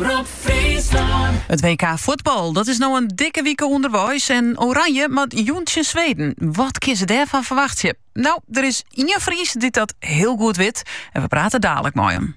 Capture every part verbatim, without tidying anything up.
Omroep Friesland. Het W K voetbal, dat is nou een dikke week onderwijs. En Oranje met Joentje Zweden. Wat kun je daarvan verwacht je? Nou, er is Inja Fries die dat heel goed weet. En we praten dadelijk met hem.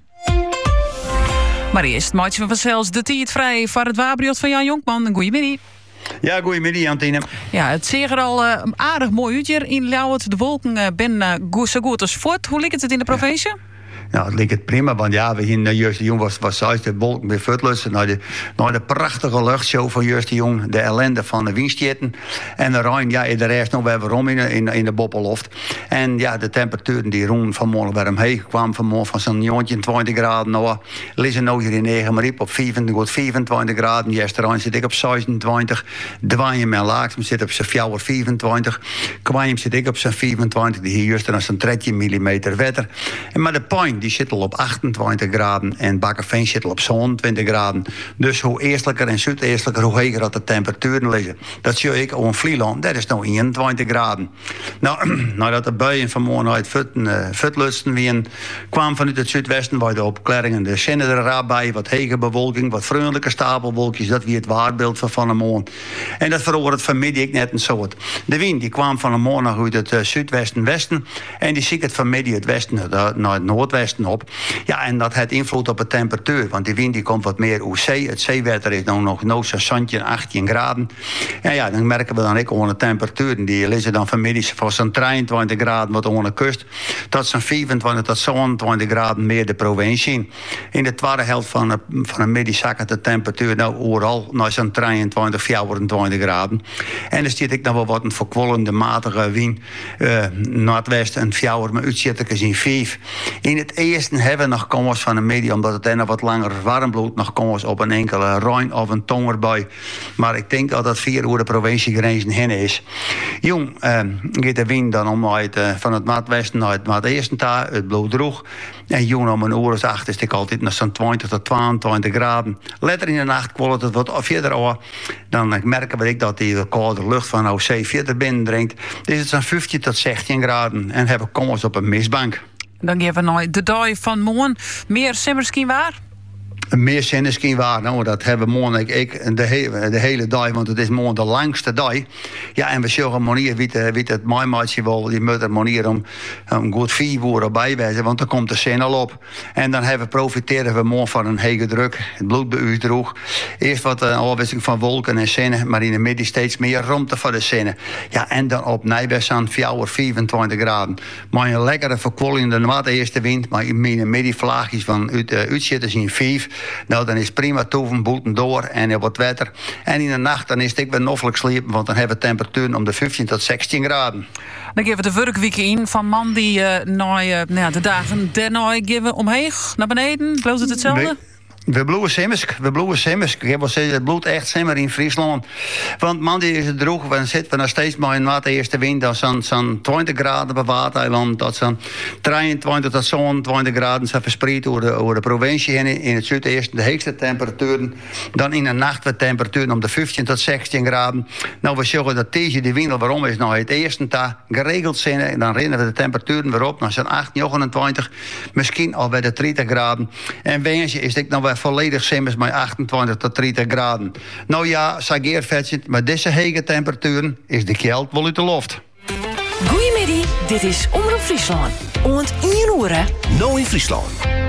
Maar eerst maatje van vanzelfs de tijd vrij voor het wabriot van Jan Jonkman. Goedemiddag. Ja, goedemiddag, Jantine. Ja, het ziet er al uh, aardig mooi uit hier in Ljouwert. De wolken uh, ben uh, go- zo goed als voort. Hoe ligt het in de provincie? Ja. Nou, het ligt het prima, want ja, we gingen juist de Jong was, was juist de wolken weer vertlussen naar de, naar de prachtige luchtshow van juist de Jong, de ellende van de windstjetten. En de Rijn, ja, de rest nog weer waarom in, in, in de Boppeloft. En ja, de temperaturen die rond vanmorgen weer omheen kwamen, vanmorgen van zo'n twintig graden. Nou, liggen nou hier in negen, maar op vierentwintig, vierentwintig graden. Gisteren zit ik op zesentwintig. Dwaaien en Laaksem zit op zijn fjouwer vierentwintig. Kwaaiem zit ik op zijn vierentwintig. Die hier juist dan zo'n dertien millimeter wetter. En maar de pijn, die zit al op achtentwintig graden en Bakkerveen zit al op zesentwintig graden. Dus hoe eerstelijker en zuideerstelijker, hoe hoger dat de temperaturen liggen. Dat zie ik op Vlieland, dat is nou eenentwintig graden. Nou, nadat de buien vanmorgen uit Vutlutsen uh, weer kwamen vanuit het zuidwesten, waar de opklaringen de zinnen er raar bij, wat hege bewolking, wat vriendelijke stapelwolkjes, dat wie het waarbeeld van van de morgen. En dat veroorzaakt vanmiddag ik net een soort. De wind die kwam van de morgen uit het uh, zuidwesten-westen en die zie ik het vanmiddag het westen uh, naar het noordwesten op. Ja, en dat heeft invloed op de temperatuur. Want die wind die komt wat meer uit zee. Het zeewetter is nou nog nooit zo'n zandje achttien graden. En ja, dan merken we dan ook onder de temperaturen. Die liggen dan vanmiddag van zo'n drieëntwintig graden wat onder de kust. Tot zo'n vierentwintig tot zevenentwintig graden meer de provincie. In de tweede helft van de, van de middag zakken de temperatuur nou overal naar zo'n drieëntwintig, vierentwintig graden. En dan zit ik nog wel wat een verkwollende matige wind uh, naar het westen. En fjouwer met uitzitters in vijf. In het eerste hebben we nog komers van een medium, omdat het dan nog wat langer warm bloedt, nog komers op een enkele Rijn of een tong erbij. Maar ik denk dat dat vier uur de provinciegrenzen heen is. Jong, eh, gaat de wind dan om uit, uh, van het noordwesten naar het noordesten daar, het bloed droeg. En jong om een uur of acht is ik altijd naar zo'n twintig tot tweeëntwintig graden. Later in de nacht kwam het wat verder aan. Dan merken we dat die koude lucht van O C verder binnendringt. Dus het zijn vijftien tot zestien graden en hebben komers op een mistbank. Dan geven we naar de dag van morgen. Meer simmerskin waar? Meer zinneskin waar. Nou, dat hebben we morgen ik, ik de, he, de hele dag, want het is morgen de langste dag. Ja, en we zullen een manier, wie het, het maaimaatsje wel, die moet een manier om, om goed vier uur bijwijzen, want dan komt de zin al op. En dan hebben we, profiteren we morgen van een hege druk. Het bloed bij u droeg. Eerst wat een afwisseling van wolken en zinnen, maar in de midden steeds meer ruimte voor de zinnen. Ja, en dan op Nijbes aan fjouwer vierentwintig graden. Maar een lekkere verkwollende wat eerste wind, maar in de midden vlaagjes van uit, uh, uitzitters in vijf. Nou, dan is prima toeven, boeten door en op het wetter. En in de nacht dan is het ik weer noffelijk sliepen, want dan hebben we temperaturen om de vijftien tot zestien graden. Dan geven we de werkweek in van man die uh, na uh, nou, de dagen daarna geven omheen, naar beneden. Blijft het hetzelfde? Nee. We bloeien simmers, we bloeien simmers. Ik heb wel zeggen, het bloed echt simmer in Friesland. Want man, die is het droog, we zitten nog steeds maar in wat de eerste wind. Dat zo'n zo'n twintig graden bij Waardeiland. Dat zo'n drieëntwintig tot zevenentwintig graden zijn verspreid over de, over de provincie heen. In het zuidesten de hoogste temperaturen. Dan in de nacht de temperaturen om de vijftien tot zestien graden. Nou, we zeggen dat tegen de wind waarom is nou het eerste dag geregeld zijn. En dan rennen we de temperaturen weer op naar zo'n acht, negenentwintig. Misschien al bij de dertig graden. En wensje is dit nou weer volledig simmers met achtentwintig tot dertig graden. Nou ja, sageer vetjes, maar deze hege temperaturen is de geld wel uit de loft. Goedemiddag, dit is Omroep Friesland. Und één uur, hè? Nou in Friesland.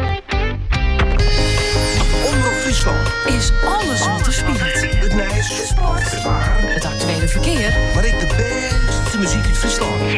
Omroep Friesland. Is alles wat er speelt. Het nieuws, de sport, de waar, Het actuele verkeer. maar ik de beste muziek uit Friesland.